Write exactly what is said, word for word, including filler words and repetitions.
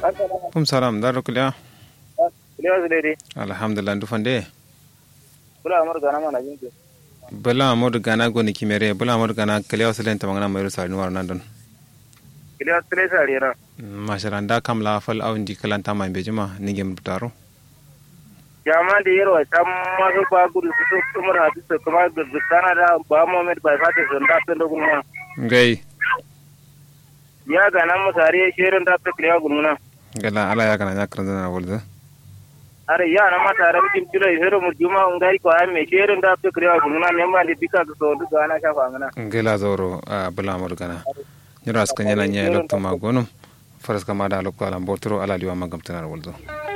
kum salam daro kulya Kiliya zure alhamdulillah ndu fande bula amur gana mana jinke bala amod gana goni kimere bala amod gana kaliya salen tamangana mayru sari war nandan Kiliya tele sari na mashallah da kamla fal awndi kalanta ma bejuma ningem dutaro jama da yarwa tam masu ba gudu su kuma hadu su kuma gurgurtana da ba Muhammad bai fata sun da tun da gulma ngai ya gana musare shirin da ta kiliya gulmuna gala ala ya kana nyakran na wolda are ya na mata ram tim tilo hero mu juma ngai ko ame shirin da ta kiliya gulmuna ne ma da bika ga so duga na shafa ngana ngela zoro bala amod gana nyras kanyana nya lokto magonum faras kama da lokko ala mbotoro ala liwa magamtana woldo